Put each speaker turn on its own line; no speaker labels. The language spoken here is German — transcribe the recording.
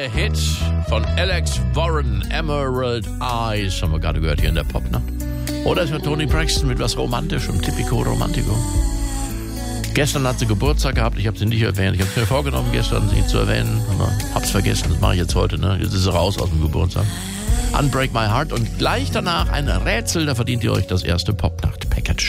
der Hit von Alex Warren, Emerald Eyes, haben wir gerade gehört hier in der Pop, ne? Oder ist mit Toni Braxton mit was Romantischem, Typico Romantico. Gestern hat sie Geburtstag gehabt, ich habe sie nicht erwähnt. Ich habe es mir vorgenommen, gestern sie zu erwähnen, aber hab's vergessen, das mache ich jetzt heute, ne? Jetzt ist sie raus aus dem Geburtstag. Unbreak My Heart und gleich danach ein Rätsel, da verdient ihr euch das erste Popnacht-Package.